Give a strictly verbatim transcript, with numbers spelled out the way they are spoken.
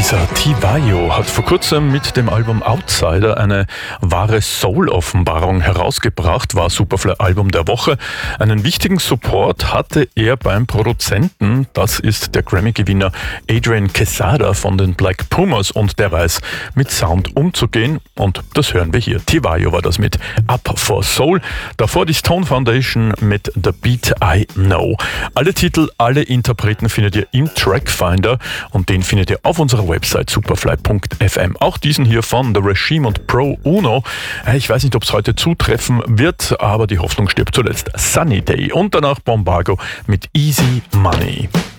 Dieser Tivayo hat vor kurzem mit dem Album Outsider eine wahre Soul-Offenbarung herausgebracht, war Superfly-Album der Woche. Einen wichtigen Support hatte er beim Produzenten, das ist der Grammy-Gewinner Adrian Quesada von den Black Pumas, und der weiß, mit Sound umzugehen, und das hören wir hier. Tivayo war das mit Up for Soul, davor die Stone Foundation mit The Beat I Know. Alle Titel, alle Interpreten findet ihr im Trackfinder, und den findet ihr auf unserer Website superfly punkt f m. Auch diesen hier von The Regime und Pro Uno. Ich weiß nicht, ob es heute zutreffen wird, aber die Hoffnung stirbt zuletzt. Sunny Day und danach Bombago mit Easy Money.